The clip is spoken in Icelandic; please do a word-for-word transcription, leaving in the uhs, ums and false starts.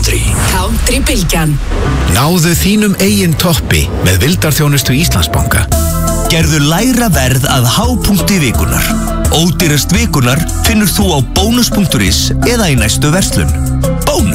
Country. Country Bylgjan. Náðu þínum eigin toppi með vildarþjónustu Íslandsbanka. Gerðu lægra verð að hápunkti vikunar. Ódýrast vikunar finnur þú á bónus punktur is eða í næstu verslun.